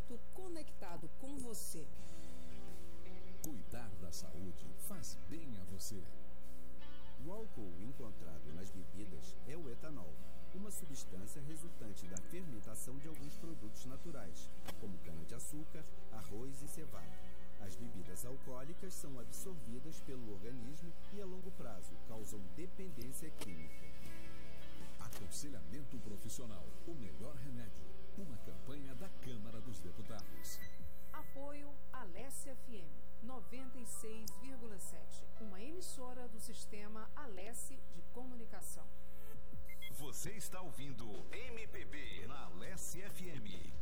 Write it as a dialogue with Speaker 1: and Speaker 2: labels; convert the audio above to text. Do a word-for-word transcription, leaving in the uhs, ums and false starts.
Speaker 1: produto conectado com você.
Speaker 2: Cuidar da saúde faz bem a você.
Speaker 3: O álcool encontrado nas bebidas é o etanol, uma substância resultante da fermentação de alguns produtos naturais, como cana-de-açúcar, arroz e cevada. As bebidas alcoólicas são absorvidas pelo organismo e a longo prazo causam dependência química.
Speaker 2: Aconselhamento profissional, o melhor remédio. Uma campanha da Câmara dos Deputados.
Speaker 1: Apoio Alesse F M noventa e seis vírgula sete, uma emissora do sistema Alesse de comunicação.
Speaker 4: Você está ouvindo M P B na Alesse F M.